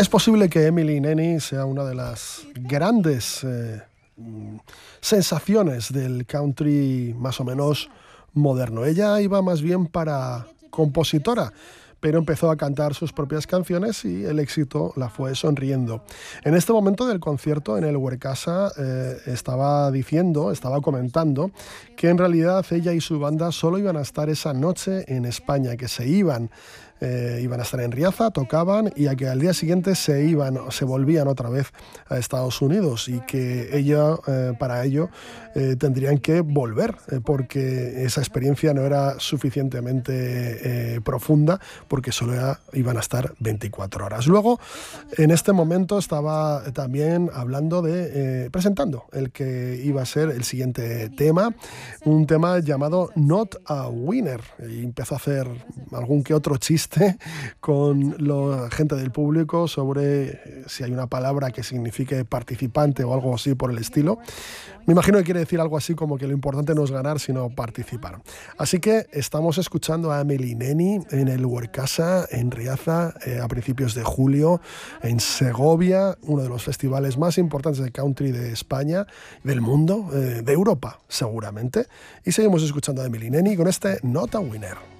Es posible que Emily Nenni sea una de las grandes sensaciones del country más o menos moderno. Ella iba más bien para compositora, pero empezó a cantar sus propias canciones y el éxito la fue sonriendo. En este momento del concierto en el Huercasa estaba comentando que en realidad ella y su banda solo iban a estar esa noche en España, que se iban a estar en Riaza, tocaban y a que al día siguiente se volvían otra vez a Estados Unidos y que para ello tendrían que volver porque esa experiencia no era suficientemente profunda porque solo iban a estar 24 horas. Luego, en este momento estaba también presentando el que iba a ser el siguiente tema, un tema llamado Not a Winner, y empezó a hacer algún que otro chiste con la gente del público sobre si hay una palabra que signifique participante o algo así por el estilo. Me imagino que quiere decir algo así como que lo importante no es ganar, sino participar. Así que estamos escuchando a Emily Nenni en el Huercasa, en Riaza, a principios de julio, en Segovia, uno de los festivales más importantes de country de España, del mundo, de Europa, seguramente. Y seguimos escuchando a Emily Nenni con este Not a Winner.